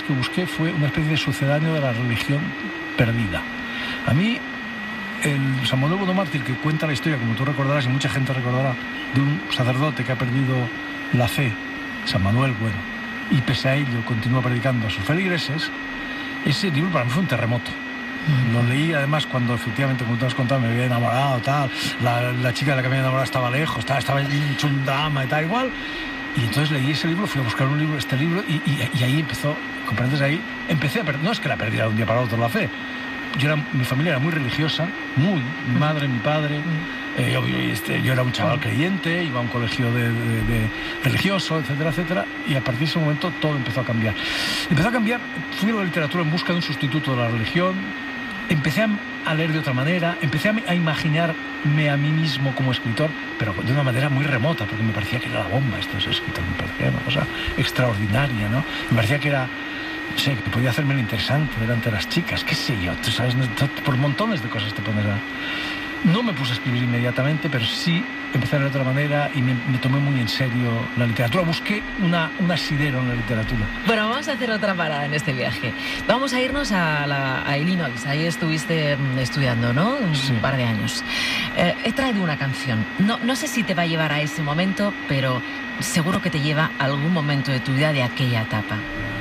que busqué fue una especie de sucedáneo de la religión perdida. A mí, el San Manuel Bonomártir, que cuenta la historia, como tú recordarás y mucha gente recordará, de un sacerdote que ha perdido la fe, San Manuel, bueno, y pese a ello continúa predicando a sus feligreses, ese libro para mí fue un terremoto. Lo leí además cuando efectivamente, como tú has contado, me había enamorado, tal, la chica de la que me había enamorado estaba lejos, estaba hecho un drama y tal, igual. Y entonces leí ese libro, fui a buscar este libro y ahí empezó, ¿comprendes? Ahí empecé a perder, no es que la perdiera de un día para otro la fe. Mi familia era muy religiosa, mi madre, mi padre. Yo era un chaval creyente, iba a un colegio de religioso, etcétera, etcétera, y a partir de ese momento todo empezó a cambiar. Fui a la literatura en busca de un sustituto de la religión, empecé a leer de otra manera, empecé a imaginarme a mí mismo como escritor, pero de una manera muy remota, porque me parecía que era la bomba esto de ser escritor, me parecía una cosa extraordinaria, ¿no? Me parecía que era, no sé, que podía hacerme lo interesante delante de las chicas, qué sé yo, tú sabes, por montones de cosas te pones a... No me puse a escribir inmediatamente, pero sí empecé de otra manera y me tomé muy en serio la literatura. Busqué un asidero en la literatura. Bueno, vamos a hacer otra parada en este viaje. Vamos a irnos a Illinois. Ahí estuviste estudiando, ¿no? Un par de años. He traído una canción. No sé si te va a llevar a ese momento, pero seguro que te lleva a algún momento de tu vida de aquella etapa.